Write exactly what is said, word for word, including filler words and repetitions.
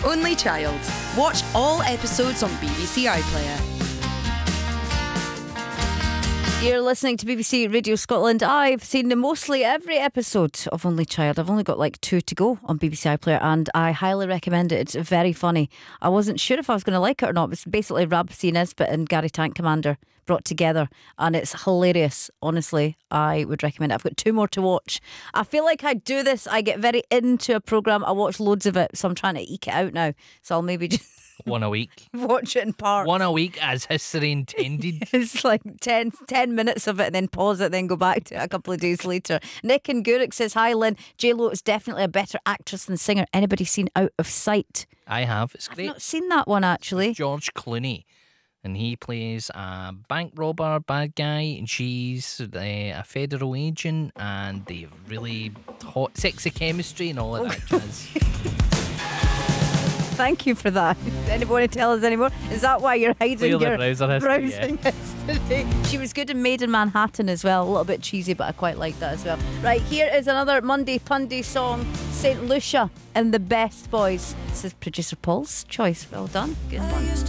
Only Child. Watch all episodes on B B C iPlayer. You're listening to B B C Radio Scotland. I've seen mostly every episode of Only Child. I've only got like two to go on B B C iPlayer, and I highly recommend it. It's very funny. I wasn't sure if I was going to like it or not. It's basically Ramsay Nisbet and Gary Tank Commander brought together, and it's hilarious. Honestly, I would recommend it. I've got two more to watch. I feel like I do this. I get very into a programme. I watch loads of it, so I'm trying to eke it out now. So I'll maybe just... One a week. watch it in parts. One a week as history intended. It's like ten, ten minutes of it and then pause it, then go back to it a couple of days later. Nick and Gurek says, hi Lynn, J-Lo is definitely a better actress than singer. Anybody seen Out of Sight? I have. It's I've great. not seen that one actually. George Clooney. And he plays a bank robber, bad guy, and she's uh, a federal agent, and they have really hot, sexy chemistry and all of that jazz. Thank you for that. Anyone want to tell us anymore? Is that why you're hiding Clear the your browser history, browsing history? She was good in Made in Manhattan as well. A little bit cheesy, but I quite like that as well. Right, here is another Monday Pundy song, Saint Lucia and the Best Boys. This is producer Paul's choice. Well done. Good one.